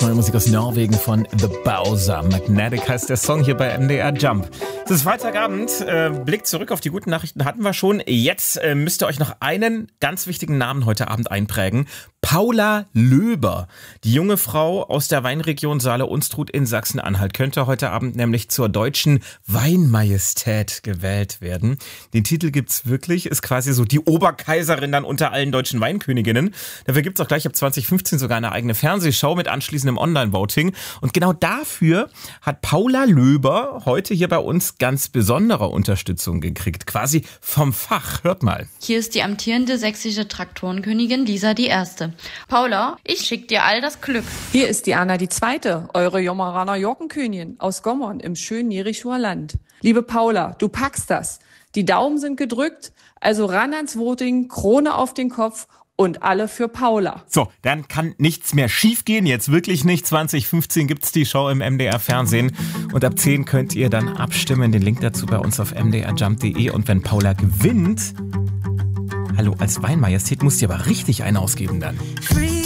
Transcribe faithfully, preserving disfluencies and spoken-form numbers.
neue Musik aus Norwegen von The Bowser. Magnetic heißt der Song hier bei M D R Jump. Es ist Freitagabend, äh, Blick zurück auf die guten Nachrichten hatten wir schon. Jetzt äh, müsst ihr euch noch einen ganz wichtigen Namen heute Abend einprägen. Paula Löber, die junge Frau aus der Weinregion Saale-Unstrut in Sachsen-Anhalt, könnte heute Abend nämlich zur deutschen Weinmajestät gewählt werden. Den Titel gibt's wirklich, ist quasi so die Oberkaiserin dann unter allen deutschen Weinköniginnen. Dafür gibt's auch gleich ab zwanzig fünfzehn sogar eine eigene Fernsehshow mit anschließendem Online-Voting. Und genau dafür hat Paula Löber heute hier bei uns ganz besondere Unterstützung gekriegt, quasi vom Fach. Hört mal. Hier ist die amtierende sächsische Traktorenkönigin Lisa die Erste. Paula, ich schick dir all das Glück. Hier ist die Anna die Zweite, eure Jommeraner Jorkenkönigin aus Gommern im schönen Jerichoer Land. Liebe Paula, du packst das. Die Daumen sind gedrückt, also ran ans Voting, Krone auf den Kopf und alle für Paula. So, dann kann nichts mehr schiefgehen, jetzt wirklich nicht. zwanzig fünfzehn gibt's die Show im M D R Fernsehen und ab zehn könnt ihr dann abstimmen. Den Link dazu bei uns auf m d r jump punkt d e und wenn Paula gewinnt, hallo, als Weinmajestät musst du aber richtig einen ausgeben dann.